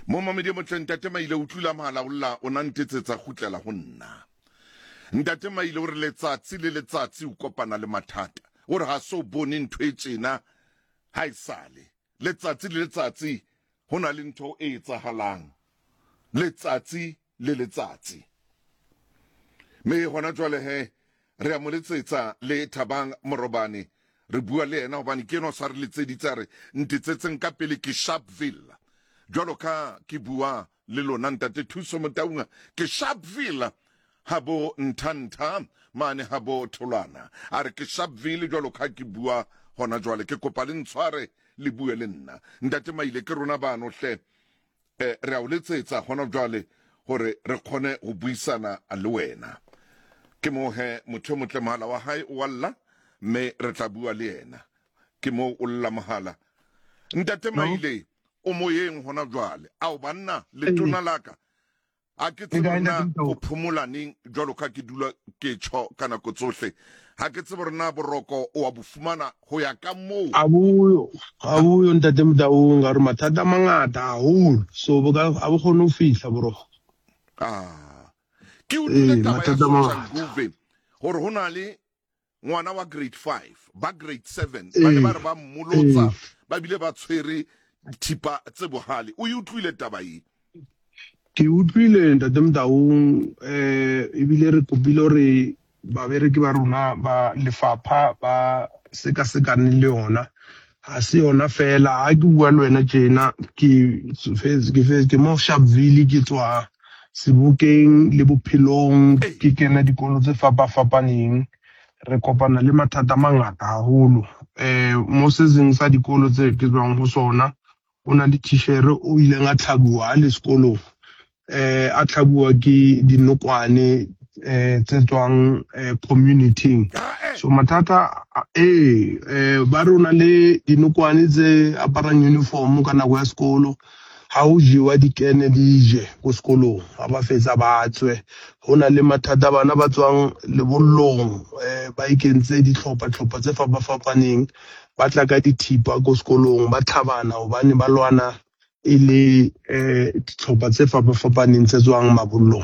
mo mamedi mo ntate Maile o tlula mahala olla o na ntetsetsa gutlela go nna ntate Maile o re letsatsi le letsatsi o kopana le mathata o re ga so bone ntho e tsena ha isale letsatsi le letsatsi hona le ntho e etsahalang letsatsi le letsatsi me hona jwale he re a mo letsetsa le Thabang Morobane re bua le ena hobane ke no sa re letseditse re ntetsetseng ka pele ke Sharpeville jwalo ka ke bua le lona ntate Thuso Motaunga ke Sharpeville habo ntanta mane habo tholwana a re ke Sharpeville jwalo ka ke bua hona jwale ke kopa le ntshware le bue le nna ntate Maile ke rona bano hle re a o letsetsa hona jwale hore re kgone go buisana le wena ke mo he motho motle mahala wa hae o walla me re tla bua le yena ke mo o lla mahala ntate Maile o moyeng hona jwale a o banna le tona laka a ke tsebona o phumulaneng jwalo ka ke dula ke tsho kana go tsohle ha ke tsebona boroko o a bofumana ho ya ka moo abuyo ntate Motaunga re mathata mangata haholo so bo ka a bo khone ho fihla boroko ke utlwile taba ya social groove hore hona le ngwana wa grade 5 ba grade 7 ba ne ba re ba mmolotsa ba bile ba tshwere thipa tse bohale o utlwile taba e ke utlwile ntate Motaung ebile re kopile hore ba bereki ba rona ba lefapha ba seka le yona ha se yona fela ha ke bua le wena tjena ke mo Sharpeville ke tswa Sebokeng le Bophelong ke kena dikolo tse fapaneng re kopana le mathata mangata haholo mo sezeng sa dikolo tse ke tswang ho sona ona le tishere o ile nga tlhabua le sekolong a tlhabua ke dinokwane tse tswang community so mathata ba rona le dinokwane tse aparang uniform ka nako ya sekolo ha o jiwa dikene dije go sekolong ha ba fetsa ba tswe hona le mathata bana ba tswang lebollong ba ikentse ditlhopha tse fapaneng ba tla ka dithipa go sekolong ba tlhabana hobane ba lwana ile ditlhopha tse fapaneng tse tswang mabollong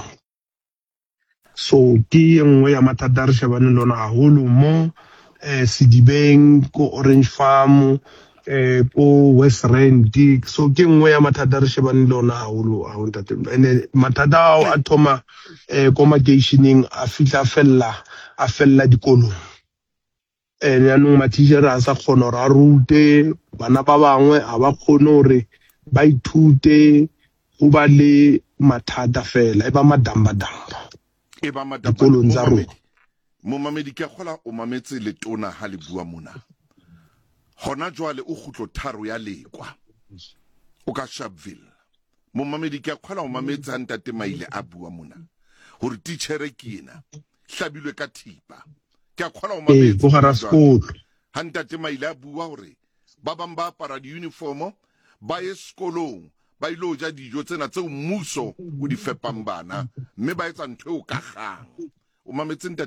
so ke engwe ya mathata re shebane lona haholo mo Sedibeng ko Orange Farm ko West Rand so ke engwe ya mathata re shebane lona haholo ntate ene mathata a thoma ko makeisheneng a fitla a fella dikolong yanong matishera a sa kgona hore a rute bana ba bangwe a ba kgone hore ba ithute go ba le mathata fela e ba madamba dikolong tsa rona mo mamedi ke gola o mametse le tona ha le bua mona hona jwale o gutlo tharo ya lekwa o ka Sharpeville mo mamedi ke gola o mametse ha ntate Maile a bua mona hore teachere ke ena hlabilwe ka thipa ke a gola o mametse go gara sekolo ha ntate Maile a bua hore ba bang ba apara di uniform ba ye sekolong ba ilo ja dijo tsena tse mmuso o di fepang bana mme ba etsa ntho o ka gang o mametse